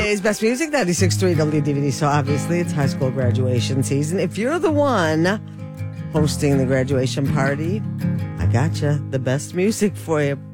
Today's best music, 96.3 WDVD. So obviously it's high school graduation season. If you're the one hosting the graduation party, I got you the best music for you.